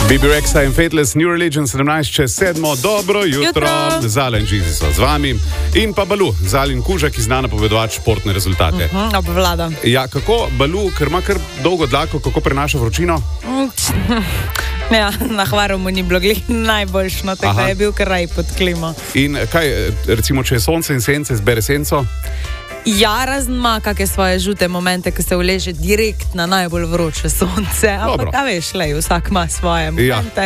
Bibi Rexa in Fateless, New Religion 17:07. Dobro jutro. Zalen Žizi so z vami. In pa Balu, Zalen Kuža, ki zna napovedovati športne rezultate. Obvlada. Ja, kako Balu, ker ima kar dolgo dlako, kako prenaša vročino? Ja, na Hvaru mu ni bilo najboljšno, tako da je bil kar raj pod klimo. In kaj, recimo, če je sonce in sence, zbere senco? Ja, razen ima kakšne svoje žute momente, ko se uleže direkt na najbolj vroče sonce. Ampak, a veš, vsak ima svoje momente.